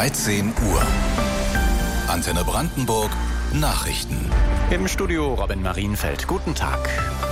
13 Uhr. Antenne Brandenburg Nachrichten. Im Studio Robin Marienfeld. Guten Tag.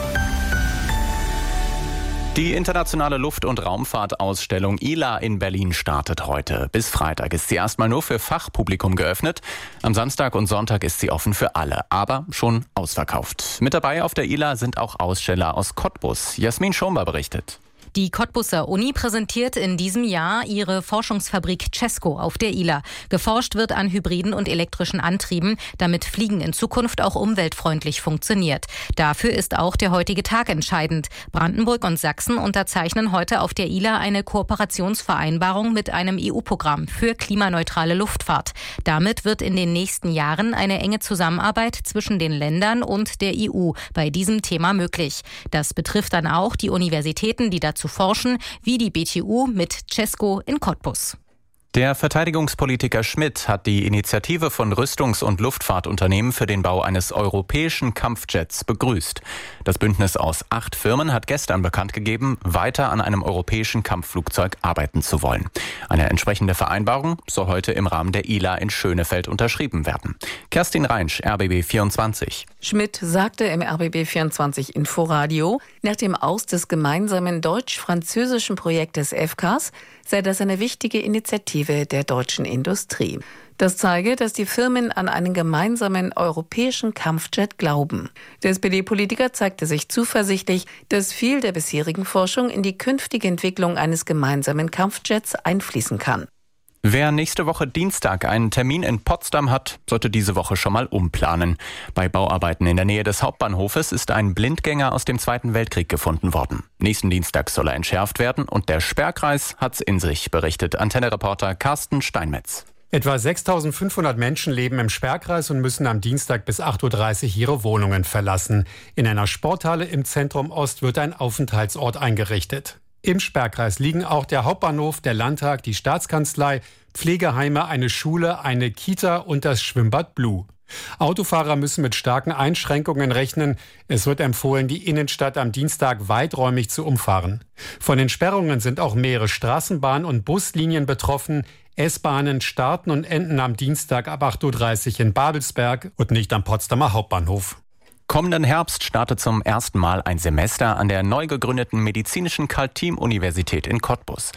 Die internationale Luft- und Raumfahrtausstellung ILA in Berlin startet heute. Bis Freitag ist sie erstmal nur für Fachpublikum geöffnet. Am Samstag und Sonntag ist sie offen für alle, aber schon ausverkauft. Mit dabei auf der ILA sind auch Aussteller aus Cottbus. Jasmin Schomba berichtet. Die Cottbuser Uni präsentiert in diesem Jahr ihre Forschungsfabrik CESCO auf der ILA. Geforscht wird an hybriden und elektrischen Antrieben, damit Fliegen in Zukunft auch umweltfreundlich funktioniert. Dafür ist auch der heutige Tag entscheidend. Brandenburg und Sachsen unterzeichnen heute auf der ILA eine Kooperationsvereinbarung mit einem EU-Programm für klimaneutrale Luftfahrt. Damit wird in den nächsten Jahren eine enge Zusammenarbeit zwischen den Ländern und der EU bei diesem Thema möglich. Das betrifft dann auch die Universitäten, die dazu forschen, wie die BTU mit CESCO in Cottbus. Der Verteidigungspolitiker Schmidt hat die Initiative von Rüstungs- und Luftfahrtunternehmen für den Bau eines europäischen Kampfjets begrüßt. Das Bündnis aus 8 Firmen hat gestern bekannt gegeben, weiter an einem europäischen Kampfflugzeug arbeiten zu wollen. Eine entsprechende Vereinbarung soll heute im Rahmen der ILA in Schönefeld unterschrieben werden. Kerstin Reinsch, RBB 24. Schmidt sagte im RBB 24 Inforadio, nach dem Aus des gemeinsamen deutsch-französischen Projektes FCAS sei das eine wichtige Initiative der deutschen Industrie. Das zeige, dass die Firmen an einen gemeinsamen europäischen Kampfjet glauben. Der SPD-Politiker zeigte sich zuversichtlich, dass viel der bisherigen Forschung in die künftige Entwicklung eines gemeinsamen Kampfjets einfließen kann. Wer nächste Woche Dienstag einen Termin in Potsdam hat, sollte diese Woche schon mal umplanen. Bei Bauarbeiten in der Nähe des Hauptbahnhofes ist ein Blindgänger aus dem Zweiten Weltkrieg gefunden worden. Nächsten Dienstag soll er entschärft werden und der Sperrkreis hat's in sich, berichtet Antenne-Reporter Carsten Steinmetz. Etwa 6.500 Menschen leben im Sperrkreis und müssen am Dienstag bis 8.30 Uhr ihre Wohnungen verlassen. In einer Sporthalle im Zentrum Ost wird ein Aufenthaltsort eingerichtet. Im Sperrkreis liegen auch der Hauptbahnhof, der Landtag, die Staatskanzlei, Pflegeheime, eine Schule, eine Kita und das Schwimmbad Blue. Autofahrer müssen mit starken Einschränkungen rechnen. Es wird empfohlen, die Innenstadt am Dienstag weiträumig zu umfahren. Von den Sperrungen sind auch mehrere Straßenbahn- und Buslinien betroffen. S-Bahnen starten und enden am Dienstag ab 8.30 Uhr in Babelsberg und nicht am Potsdamer Hauptbahnhof. Kommenden Herbst startet zum ersten Mal ein Semester an der neu gegründeten Medizinischen Karl-Team-Universität in Cottbus.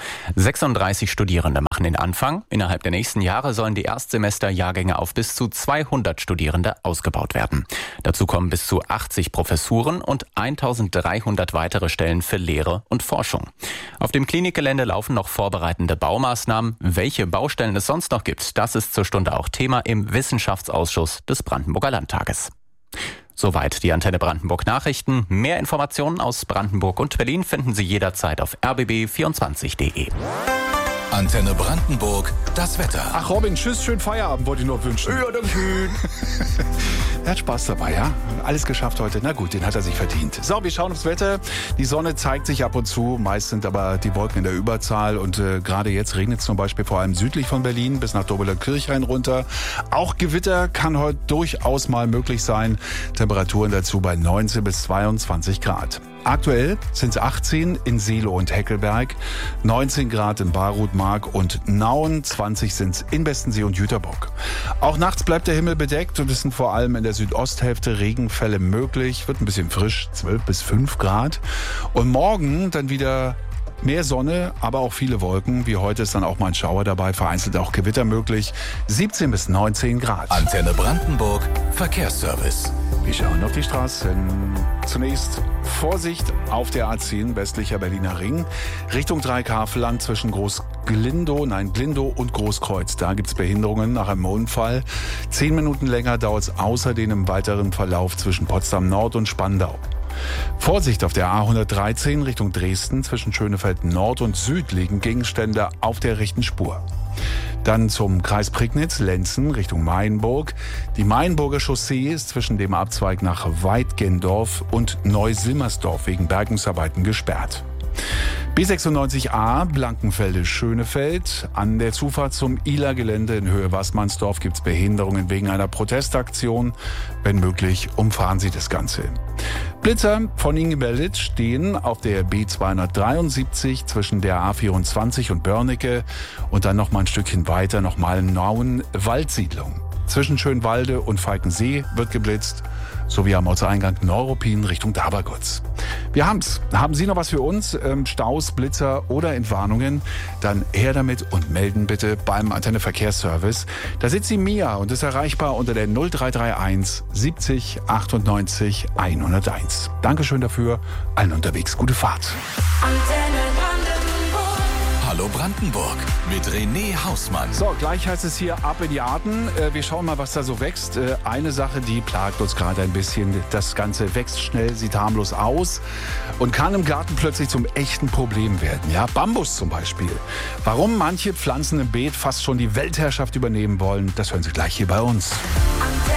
36 Studierende machen den Anfang. Innerhalb der nächsten Jahre sollen die Erstsemester-Jahrgänge auf bis zu 200 Studierende ausgebaut werden. Dazu kommen bis zu 80 Professuren und 1.300 weitere Stellen für Lehre und Forschung. Auf dem Klinikgelände laufen noch vorbereitende Baumaßnahmen. Welche Baustellen es sonst noch gibt, das ist zur Stunde auch Thema im Wissenschaftsausschuss des Brandenburger Landtages. Soweit die Antenne Brandenburg Nachrichten. Mehr Informationen aus Brandenburg und Berlin finden Sie jederzeit auf rbb24.de. Antenne Brandenburg, das Wetter. Ach Robin, tschüss, schönen Feierabend wollte ich noch wünschen. Ja, danke. Er hat Spaß dabei, ja? Alles geschafft heute. Na gut, den hat er sich verdient. So, wir schauen aufs Wetter. Die Sonne zeigt sich ab und zu. Meist sind aber die Wolken in der Überzahl. Und gerade jetzt regnet es zum Beispiel vor allem südlich von Berlin bis nach Dobeler-Kirchhain runter. Auch Gewitter kann heute durchaus mal möglich sein. Temperaturen dazu bei 19 bis 22 Grad. Aktuell sind es 18 in Seelow und Heckelberg, 19 Grad in Barut-Mark und Nauen, 20 sind es in Bestensee und Jüterbock. Auch nachts bleibt der Himmel bedeckt und es sind vor allem in der Südosthälfte Regenfälle möglich. Wird ein bisschen frisch, 12 bis 5 Grad. Und morgen dann wieder mehr Sonne, aber auch viele Wolken. Wie heute ist dann auch mal ein Schauer dabei, vereinzelt auch Gewitter möglich. 17 bis 19 Grad. Antenne Brandenburg, Verkehrsservice. Wir schauen auf die Straßen. Zunächst Vorsicht auf der A10 westlicher Berliner Ring. Richtung Dreieck-Havelland zwischen Glindow und Großkreuz. Da gibt es Behinderungen nach einem Unfall. 10 Minuten länger dauert es außerdem im weiteren Verlauf zwischen Potsdam Nord und Spandau. Vorsicht auf der A113 Richtung Dresden. Zwischen Schönefeld Nord und Süd liegen Gegenstände auf der rechten Spur. Dann zum Kreis Prignitz-Lenzen Richtung Mayenburg. Die Mayenburger Chaussee ist zwischen dem Abzweig nach Weidgendorf und Neusilmersdorf wegen Bergungsarbeiten gesperrt. B96a Blankenfelde-Schönefeld. An der Zufahrt zum Ihler-Gelände in Höhe Waßmannsdorf gibt es Behinderungen wegen einer Protestaktion. Wenn möglich, umfahren Sie das Ganze. Blitzer von Ihnen gemeldet stehen auf der B273 zwischen der A24 und Börnecke und dann noch mal ein Stückchen weiter nochmal Nauen-Waldsiedlung. Zwischen Schönwalde und Falkensee wird geblitzt, sowie am Ortseingang Neuruppin Richtung Dabergotz. Wir haben's. Haben Sie noch was für uns? Staus, Blitzer oder Entwarnungen? Dann her damit und melden bitte beim Antenne Verkehrsservice. Da sitzt die Mia und ist erreichbar unter der 0331 70 98 101. Dankeschön dafür. Allen unterwegs gute Fahrt. Hallo Brandenburg mit René Hausmann. So, gleich heißt es hier ab in die Arten. Wir schauen mal, was da so wächst. Eine Sache, die plagt uns gerade ein bisschen. Das Ganze wächst schnell, sieht harmlos aus und kann im Garten plötzlich zum echten Problem werden. Ja, Bambus zum Beispiel. Warum manche Pflanzen im Beet fast schon die Weltherrschaft übernehmen wollen, das hören Sie gleich hier bei uns.